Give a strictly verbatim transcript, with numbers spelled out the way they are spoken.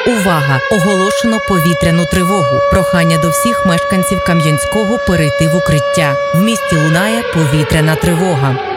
Увага! Оголошено повітряну тривогу. Прохання до всіх мешканців Кам'янського перейти в укриття. В місті лунає повітряна тривога.